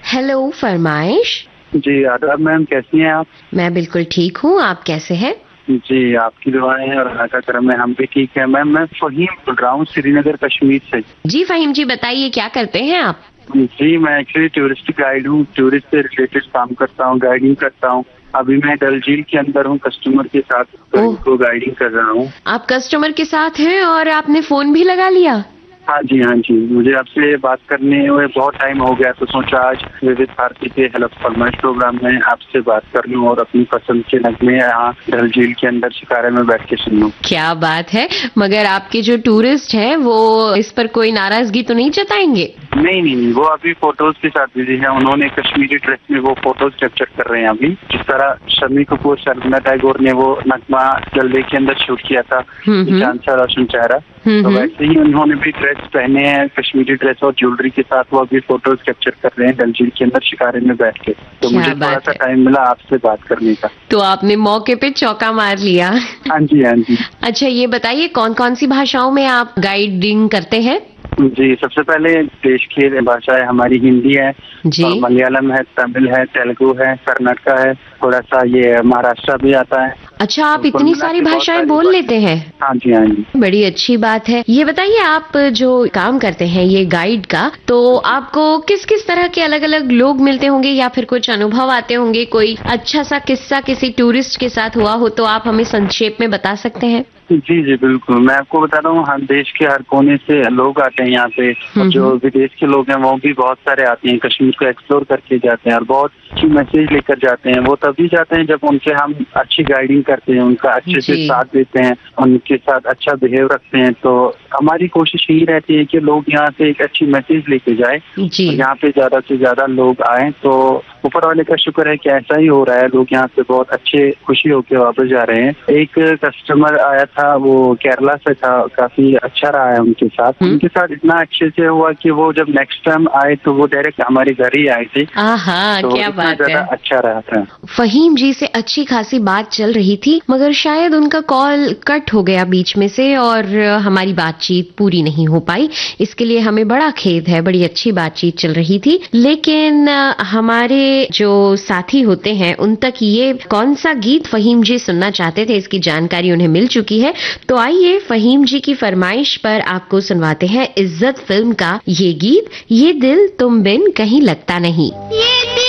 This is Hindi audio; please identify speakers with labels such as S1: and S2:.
S1: हेलो फरमाइश।
S2: जी आदाब मैम, कैसी हैं आप?
S1: मैं बिल्कुल ठीक हूँ, आप कैसे हैं?
S2: जी आपकी दुआएं और अल्लाह का करम है, हम भी ठीक है। मैम मैं फहीम बोल रहा हूँ श्रीनगर कश्मीर से।
S1: जी फहीम जी, बताइए क्या करते हैं आप?
S2: जी मैं एक्चुअली टूरिस्ट गाइड हूँ, टूरिस्ट से रिलेटेड काम करता हूँ, गाइडिंग करता हूँ। अभी मैं डल झील के अंदर हूँ, कस्टमर के साथ तो
S1: ओह।
S2: इनको गाइडिंग कर रहा हूँ।
S1: आप कस्टमर के साथ हैं और आपने फोन भी लगा लिया?
S2: हाँ जी, मुझे आपसे बात करने हुए बहुत टाइम हो गया, तो सोचा आज विविध भारती के हेल्प फरमाइश प्रोग्राम में आपसे बात कर लूँ और अपनी पसंद के नगमे यहाँ डल झील के अंदर शिकारे में बैठ के सुन लूँ।
S1: क्या बात है, मगर आपके जो टूरिस्ट हैं वो इस पर कोई नाराजगी तो नहीं जताएंगे?
S2: नहीं, वो अभी फोटोज के साथ बिजी हैं। उन्होंने कश्मीरी ड्रेस में वो फोटोज कैप्चर कर रहे हैं अभी। जिस तरह शम्मी कपूर, शर्मिला टैगोर ने वो नगमा डल लेक के अंदर शूट किया था, चांद सा रोशन चेहरा, तो वैसे ही उन्होंने भी ड्रेस पहने हैं, कश्मीरी ड्रेस और ज्वेलरी के साथ वो अभी फोटोज कैप्चर कर रहे हैं डल झील के अंदर शिकारे में बैठ के। तो मुझे थोड़ा सा टाइम मिला आपसे बात करने का,
S1: तो आपने मौके पे चौका मार लिया।
S2: हाँ जी।
S1: अच्छा ये बताइए, कौन कौन सी भाषाओं में आप गाइडिंग करते हैं?
S2: जी सबसे पहले देश की भाषाएं हमारी हिंदी है और मलयालम है, तमिल है, तेलुगु है, कर्नाटका है, थोड़ा सा ये महाराष्ट्र भी आता है।
S1: अच्छा, आप इतनी सारी भाषाएं बोल लेते हैं?
S2: हाँ जी।
S1: बड़ी अच्छी बात है। ये बताइए, आप जो काम करते हैं ये गाइड का, तो आपको किस किस तरह के अलग अलग लोग मिलते होंगे या फिर कुछ अनुभव आते होंगे? कोई अच्छा सा किस्सा किसी टूरिस्ट के साथ हुआ हो तो आप हमें संक्षेप में बता सकते हैं?
S2: जी बिल्कुल, मैं आपको बता रहा हूँ, हर देश के हर कोने से लोग आते हैं यहाँ पे। जो विदेश के लोग हैं वो भी बहुत सारे आते हैं, कश्मीर को एक्सप्लोर करके जाते हैं और बहुत अच्छी मैसेज लेकर जाते हैं। वो तभी जाते हैं जब उनके हम अच्छी गाइडिंग करते हैं, उनका अच्छे से साथ देते हैं, उनके साथ अच्छा बिहेव रखते हैं। तो हमारी कोशिश यही रहती है कि लोग यहाँ से एक अच्छी मैसेज लेके जाए, यहाँ पे ज्यादा से ज्यादा लोग आए। तो ऊपर वाले का शुक्र है कि ऐसा ही हो रहा है, लोग यहाँ से बहुत अच्छे खुशी होकर वापस जा रहे हैं। एक कस्टमर आया था, वो केरला से था, काफी अच्छा रहा है उनके साथ। उनके साथ इतना अच्छे से हुआ कि वो जब नेक्स्ट टाइम आए तो वो डायरेक्ट हमारे घर ही आए थे। तो
S1: क्या बात है,
S2: अच्छा रहा था।
S1: फहीम जी से अच्छी खासी बात चल रही थी, मगर शायद उनका कॉल कट हो गया बीच में से और हमारी बातचीत पूरी नहीं हो पाई। इसके लिए हमें बड़ा खेद है। बड़ी अच्छी बातचीत चल रही थी, लेकिन हमारे जो साथी होते हैं उन तक ये कौन सा गीत फहीम जी सुनना चाहते थे इसकी जानकारी उन्हें मिल चुकी है। तो आइए फहीम जी की फरमाइश पर आपको सुनवाते हैं इज्जत फिल्म का ये गीत, ये दिल तुम बिन कहीं लगता नहीं।